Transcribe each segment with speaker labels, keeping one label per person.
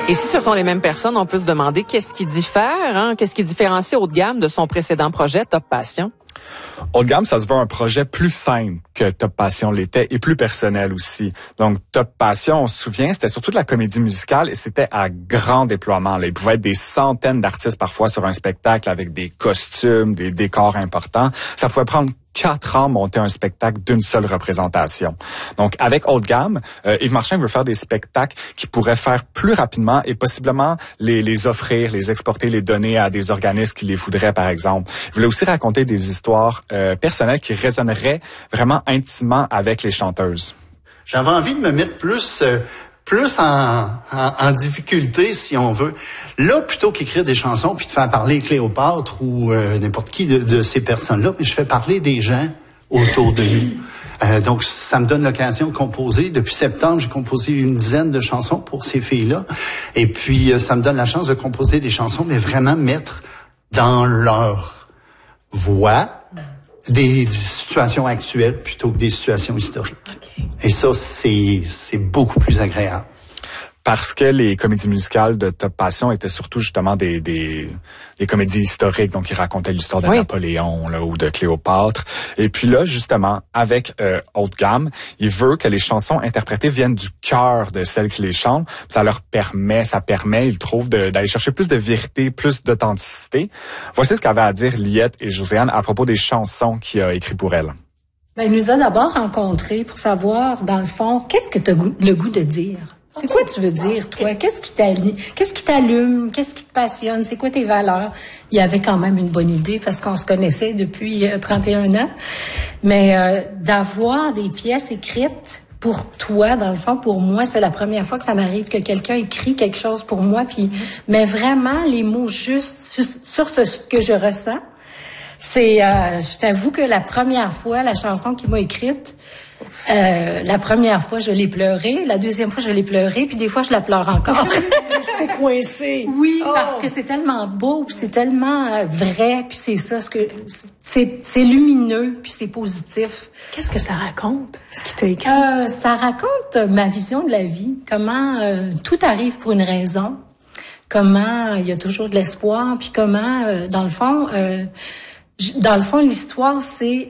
Speaker 1: Et si ce sont les mêmes personnes, on peut se demander qu'est-ce qui diffère, qu'est-ce qui différencie Haut de gamme de son précédent projet, Top Passion?
Speaker 2: Haut de gamme, ça se veut un projet plus simple que Top Passion l'était et plus personnel aussi. Donc, Top Passion, on se souvient, c'était surtout de la comédie musicale et c'était à grand déploiement. Là. Il pouvait être des centaines d'artistes parfois sur un spectacle avec des costumes, des décors importants. Ça pouvait prendre 4 ans monter un spectacle d'une seule représentation. Donc, avec Haut de gamme, Yves Marchand veut faire des spectacles qui pourraient faire plus rapidement et possiblement les offrir, les exporter, les donner à des organismes qui les voudraient, par exemple. Il voulait aussi raconter des histoires personnelles qui résonneraient vraiment intimement avec les chanteuses.
Speaker 3: J'avais envie de me mettre plus en difficulté, si on veut. Là, plutôt qu'écrire des chansons puis de faire parler Cléopâtre ou n'importe qui de ces personnes-là, mais je fais parler des gens autour de nous. Donc, ça me donne l'occasion de composer. Depuis septembre, j'ai composé une dizaine de chansons pour ces filles-là. Et puis, ça me donne la chance de composer des chansons, mais vraiment mettre dans leur voix des situations actuelles plutôt que des situations historiques. Okay. Et ça, c'est beaucoup plus agréable.
Speaker 2: Parce que les comédies musicales de Top Passion étaient surtout justement des comédies historiques, donc ils racontaient l'histoire de Napoléon là, ou de Cléopâtre. Et puis là, justement, avec Haut de gamme, il veut que les chansons interprétées viennent du cœur de celles qui les chantent. Ça permet, il trouve, d'aller chercher plus de vérité, plus d'authenticité. Voici ce qu'avaient à dire Liette et Josiane à propos des chansons qu'il a écrites pour elles.
Speaker 4: Ben, il nous a d'abord rencontrés pour savoir, dans le fond, qu'est-ce que tu as le goût de dire? C'est quoi tu veux dire, toi? Qu'est-ce qui t'allume? Qu'est-ce qui te passionne? C'est quoi tes valeurs? Il y avait quand même une bonne idée parce qu'on se connaissait depuis 31 ans. Mais d'avoir des pièces écrites pour toi, dans le fond, pour moi, c'est la première fois que ça m'arrive que quelqu'un écrit quelque chose pour moi. Puis, mais vraiment, les mots justes sur ce que je ressens. C'est, je t'avoue que la première fois, la chanson qu'il m'a écrite, la première fois, je l'ai pleurée. La deuxième fois, je l'ai pleurée. Puis des fois, je la pleure encore.
Speaker 5: C'était coincé.
Speaker 4: Oui, parce que c'est tellement beau, puis c'est tellement vrai, puis c'est ça, c'est lumineux, puis c'est positif.
Speaker 5: Qu'est-ce que ça raconte, ce qui t'a écrit?
Speaker 4: Ça raconte ma vision de la vie. Comment tout arrive pour une raison. Comment il y a toujours de l'espoir. Puis comment, dans le fond, l'histoire, c'est...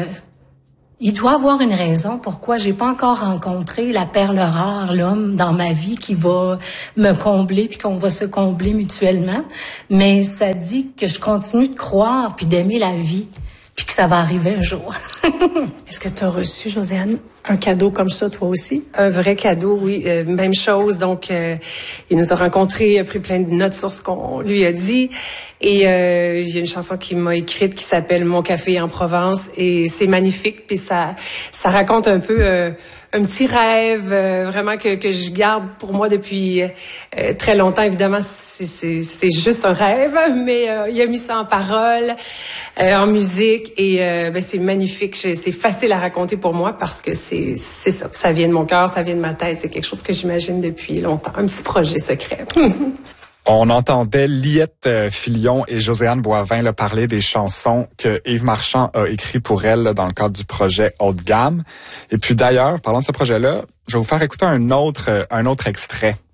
Speaker 4: il doit avoir une raison pourquoi j'ai pas encore rencontré la perle rare, l'homme dans ma vie qui va me combler puis qu'on va se combler mutuellement. Mais ça dit que je continue de croire puis d'aimer la vie puis que ça va arriver un jour.
Speaker 5: Est-ce que tu as reçu, Josiane, un cadeau comme ça, toi aussi?
Speaker 6: Un vrai cadeau, oui. Même chose. Donc, il nous a rencontrés, il a pris plein de notes sur ce qu'on lui a dit. Et il y a une chanson qu'il m'a écrite qui s'appelle « Mon café en Provence » et c'est magnifique. Puis ça raconte un peu un petit rêve vraiment que je garde pour moi depuis très longtemps. Évidemment, c'est juste un rêve, mais il a mis ça en paroles, en musique et c'est magnifique. C'est facile à raconter pour moi parce que c'est ça. Ça vient de mon cœur, ça vient de ma tête. C'est quelque chose que j'imagine depuis longtemps. Un petit projet secret.
Speaker 2: On entendait Liette Filion et Josiane Boivin là, parler des chansons que Yves Marchand a écrites pour elles là, dans le cadre du projet Haut de gamme. Et puis d'ailleurs, parlant de ce projet-là, je vais vous faire écouter un autre extrait.